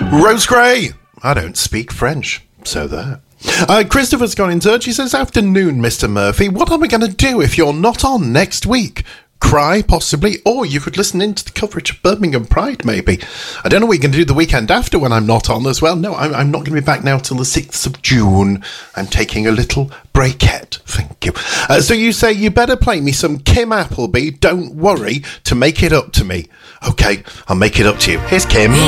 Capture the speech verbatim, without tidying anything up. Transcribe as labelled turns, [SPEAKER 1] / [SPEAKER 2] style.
[SPEAKER 1] Rose Gray. I don't speak French, so there. Uh, Christopher's gone in touch. He says, afternoon, Mister Murphy. What am I going to do if you're not on next week? Cry, possibly, or you could listen in to the coverage of Birmingham Pride, maybe. I don't know what you're going to do the weekend after when I'm not on as well. No, I'm, I'm not going to be back now till the sixth of June. I'm taking a little breakette. Thank you. Uh, so you say, you better play me some Kim Appleby, Don't Worry, to make it up to me. Okay, I'll make it up to you. Here's Kim.